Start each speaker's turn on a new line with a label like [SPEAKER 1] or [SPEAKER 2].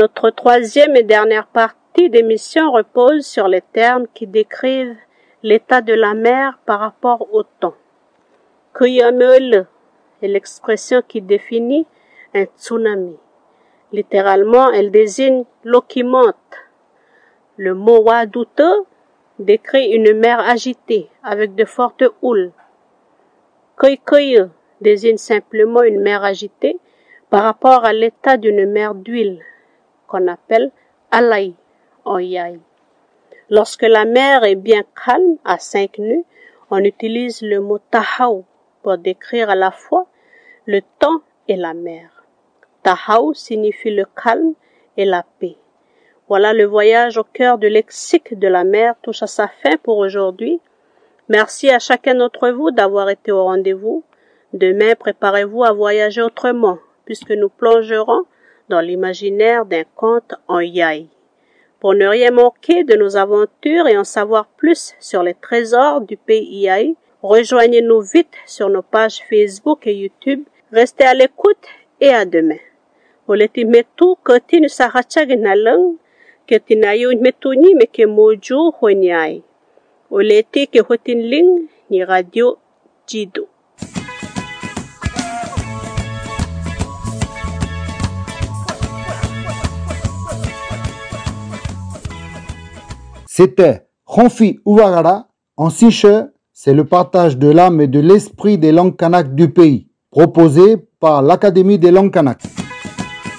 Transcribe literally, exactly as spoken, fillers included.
[SPEAKER 1] Notre troisième et dernière partie d'émission repose sur les termes qui décrivent l'état de la mer par rapport au temps. Kuyamele est l'expression qui définit un tsunami. Littéralement, elle désigne l'eau qui monte. Le mot Wadute décrit une mer agitée avec de fortes houles. Koikoye désigne simplement une mer agitée par rapport à l'état d'une mer d'huile qu'on appelle alai en yai. Lorsque la mer est bien calme à cinq nœuds, on utilise le mot tahau pour décrire à la fois le temps et la mer. Tahau signifie le calme et la paix. Voilà, le voyage au cœur du lexique de la mer touche à sa fin pour aujourd'hui. Merci à chacun d'entre vous d'avoir été au rendez-vous. Demain, préparez-vous à voyager autrement, puisque nous plongerons dans l'imaginaire d'un conte en yai. Pour ne rien manquer de nos aventures et en savoir plus sur les trésors du pays yai, rejoignez-nous vite sur nos pages Facebook et YouTube. Restez à l'écoute et à demain. Oleti metu koti nusahachaginalang ketinayo metuni meke moju honyai. Oleti ke hotinling ni radio Jido.
[SPEAKER 2] C'était Ronfi Ouagara en Siche, c'est le partage de l'âme et de l'esprit des langues kanak du pays, proposé par l'Académie des langues kanak.